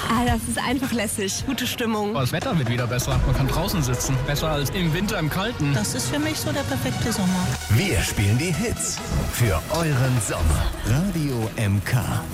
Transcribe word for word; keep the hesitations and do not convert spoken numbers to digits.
Ah, das ist einfach lässig. Gute Stimmung. Das Wetter wird wieder besser. Man kann draußen sitzen. Besser als im Winter im Kalten. Das ist für mich so der perfekte Sommer. Wir spielen die Hits für euren Sommer. Radio M K.